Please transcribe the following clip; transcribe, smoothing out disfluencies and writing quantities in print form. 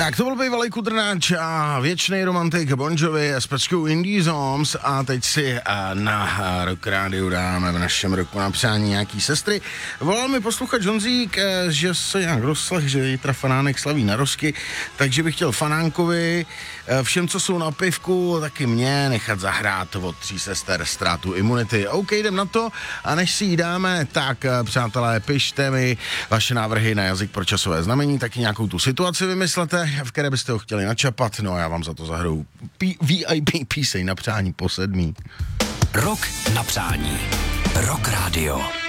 Tak to byl bývalý kudrnáč a věčný romantik Bon Jovi s peckou Indie Zombs a teď si na Rock Rádiu dáme v našem roku na přání nějaký sestry. Volal mi posluchač Honzík, že se nějak rozslech, že Jitra Fanánek slaví narozky, takže bych chtěl Fanánkovi, všem, co jsou na pivku, taky mě nechat zahrát od 3 sester Ztrátu imunity. OK, jdem na to a než si ji dáme, tak přátelé, pište mi vaše návrhy na jazyk pro časové znamení, taky nějakou tu situaci vymyslete, v které byste ho chtěli načapat, no a já vám za to zahraju VIP píseň na přání po 7. Rok na přání. Rock Radio.